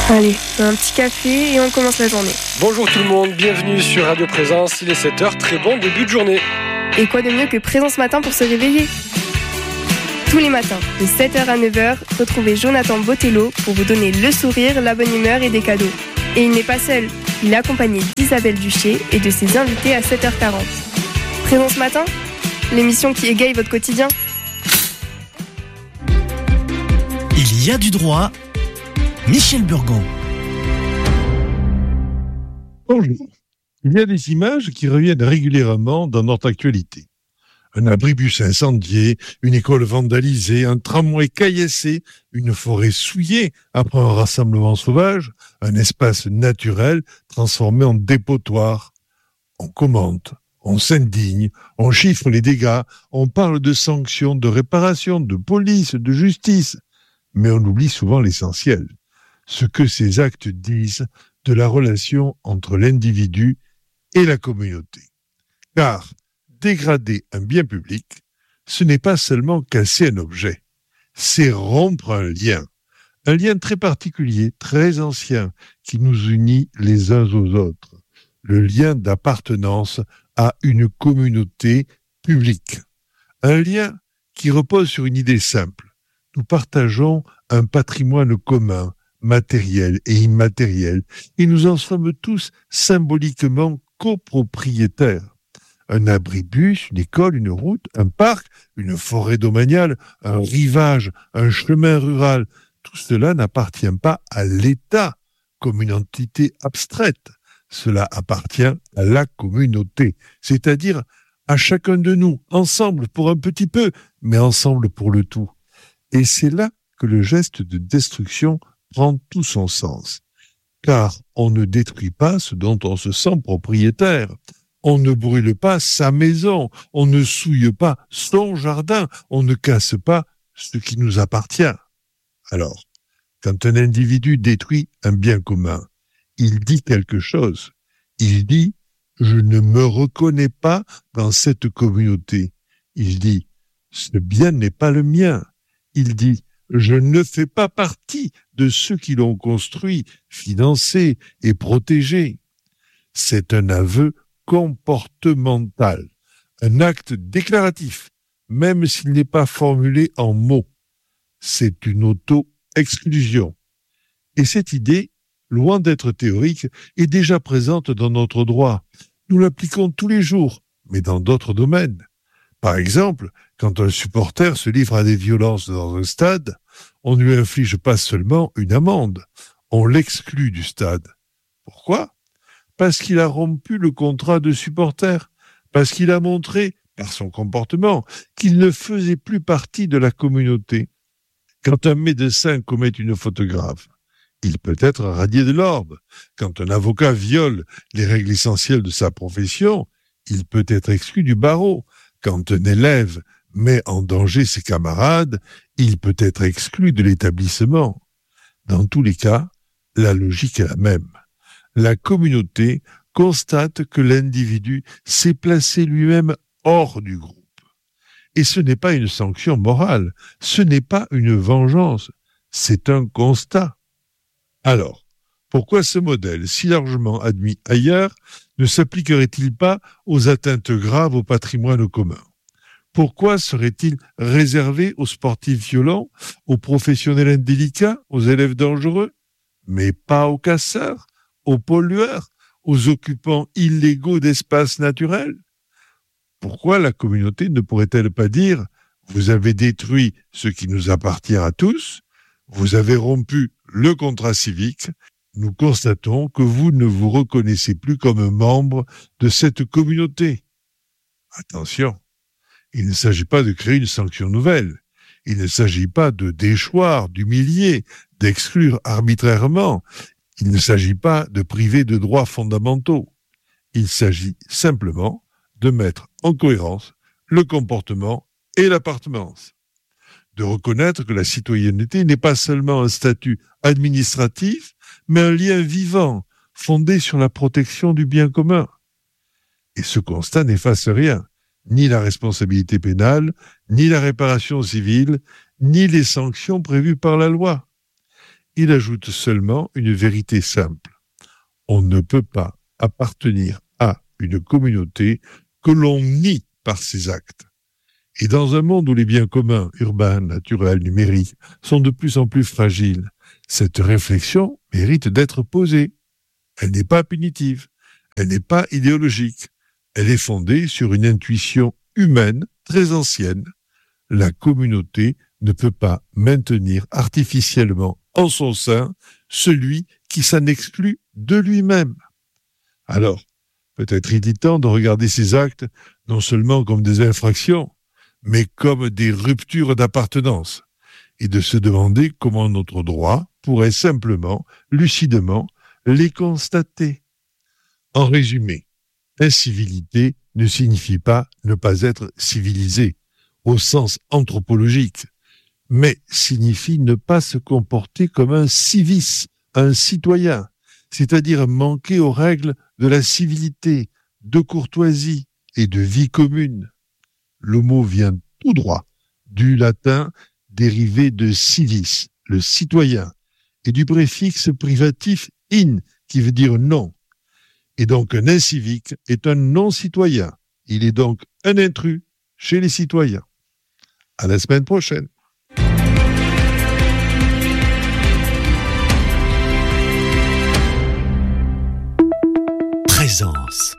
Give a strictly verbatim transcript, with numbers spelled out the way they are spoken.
Allez, un petit café et on commence la journée. Bonjour tout le monde, bienvenue sur Radio Présence, il est sept heures, très bon début de journée. Et quoi de mieux que Présence Matin pour se réveiller ? Tous les matins, de sept heures à neuf heures, retrouvez Jonathan Botello pour vous donner le sourire, la bonne humeur et des cadeaux. Et il n'est pas seul, il est accompagné d'Isabelle Duché et de ses invités à sept heures quarante. Présence Matin, l'émission qui égaye votre quotidien. Il y a du droit, Michel Burgon. Bonjour. Il y a des images qui reviennent régulièrement dans notre actualité. Un abribus incendié, une école vandalisée, un tramway caillassé, une forêt souillée après un rassemblement sauvage, un espace naturel transformé en dépotoir. On commente, on s'indigne, on chiffre les dégâts, on parle de sanctions, de réparation, de police, de justice. Mais on oublie souvent l'essentiel, ce que ces actes disent de la relation entre l'individu et la communauté. Car dégrader un bien public, ce n'est pas seulement casser un objet, c'est rompre un lien. Un lien très particulier, très ancien, qui nous unit les uns aux autres. Le lien d'appartenance à une communauté publique. Un lien qui repose sur une idée simple. Nous partageons un patrimoine commun, matériel et immatériel, et nous en sommes tous symboliquement copropriétaires. Un abribus, une école, une route, un parc, une forêt domaniale, un rivage, un chemin rural, tout cela n'appartient pas à l'État comme une entité abstraite. Cela appartient à la communauté, c'est-à-dire à chacun de nous, ensemble pour un petit peu, mais ensemble pour le tout. Et c'est là que le geste de destruction prend tout son sens. Car on ne détruit pas ce dont on se sent propriétaire. On ne brûle pas sa maison. On ne souille pas son jardin. On ne casse pas ce qui nous appartient. Alors, quand un individu détruit un bien commun, il dit quelque chose. Il dit « Je ne me reconnais pas dans cette communauté ». Il dit « Ce bien n'est pas le mien ». Il dit « Je ne fais pas partie de ceux qui l'ont construit, financé et protégé ». C'est un aveu comportemental, un acte déclaratif, même s'il n'est pas formulé en mots. C'est une auto-exclusion. Et cette idée, loin d'être théorique, est déjà présente dans notre droit. Nous l'appliquons tous les jours, mais dans d'autres domaines. Par exemple, quand un supporter se livre à des violences dans un stade, on ne lui inflige pas seulement une amende, on l'exclut du stade. Pourquoi ? Parce qu'il a rompu le contrat de supporter, parce qu'il a montré, par son comportement, qu'il ne faisait plus partie de la communauté. Quand un médecin commet une faute grave, il peut être radié de l'ordre. Quand un avocat viole les règles essentielles de sa profession, il peut être exclu du barreau. Quand un élève met en danger ses camarades, il peut être exclu de l'établissement. Dans tous les cas, la logique est la même. La communauté constate que l'individu s'est placé lui-même hors du groupe. Et ce n'est pas une sanction morale, ce n'est pas une vengeance, c'est un constat. Alors, pourquoi ce modèle, si largement admis ailleurs, ne s'appliquerait-il pas aux atteintes graves au patrimoine commun ? Pourquoi serait-il réservé aux sportifs violents, aux professionnels indélicats, aux élèves dangereux, mais pas aux casseurs, aux pollueurs, aux occupants illégaux d'espaces naturels ? Pourquoi la communauté ne pourrait-elle pas dire « Vous avez détruit ce qui nous appartient à tous, vous avez rompu le contrat civique, nous constatons que vous ne vous reconnaissez plus comme membre de cette communauté. » Attention, il ne s'agit pas de créer une sanction nouvelle. Il ne s'agit pas de déchoir, d'humilier, d'exclure arbitrairement. Il ne s'agit pas de priver de droits fondamentaux. Il s'agit simplement de mettre en cohérence le comportement et l'appartenance. De reconnaître que la citoyenneté n'est pas seulement un statut administratif, mais un lien vivant, fondé sur la protection du bien commun. Et ce constat n'efface rien, ni la responsabilité pénale, ni la réparation civile, ni les sanctions prévues par la loi. il ajoute seulement une vérité simple. On ne peut pas appartenir à une communauté que l'on nie par ses actes. Et dans un monde où les biens communs, urbains, naturels, numériques, sont de plus en plus fragiles, cette réflexion mérite d'être posée. Elle n'est pas punitive, elle n'est pas idéologique, elle est fondée sur une intuition humaine très ancienne. La communauté ne peut pas maintenir artificiellement en son sein celui qui s'en exclut de lui-même. Alors, peut-être il est temps de regarder ces actes non seulement comme des infractions, mais comme des ruptures d'appartenance, et de se demander comment notre droit pourrait simplement, lucidement, les constater. En résumé, incivilité ne signifie pas ne pas être civilisé, au sens anthropologique, mais signifie ne pas se comporter comme un civis, un citoyen, c'est-à-dire manquer aux règles de la civilité, de courtoisie et de vie commune. Le mot vient tout droit du latin dérivé de civis, le citoyen, et du préfixe privatif in, qui veut dire non. Et donc un incivique est un non-citoyen. Il est donc un intrus chez les citoyens. À la semaine prochaine. Présence.